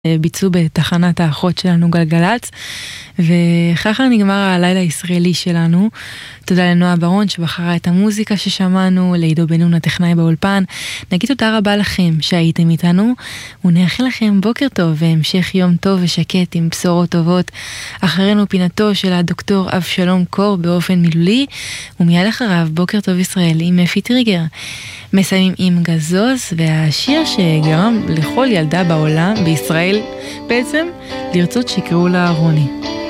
ביצעו בתחנת האחות שלנו גלגלץ, וככה נגמר הלילה הישראלי שלנו. תודה לנועה ברון שבחרה את המוזיקה ששמענו, לעידו בן נון הטכנאי באולפן. נגיד תודה רבה לכם שהייתם איתנו, ונאחל לכם בוקר טוב והמשך יום טוב ושקט עם בשורות טובות. אחרינו פינתו של הדוקטור אבשלום קור באופן מילולי, ומיד אחריו בוקר טוב ישראל עם אפי טריגר. מסיימים עם גזוז, והשיר שגרם לכל ילדה בעולם, בישראל בעצם, לרצות שיקראו לה רוני.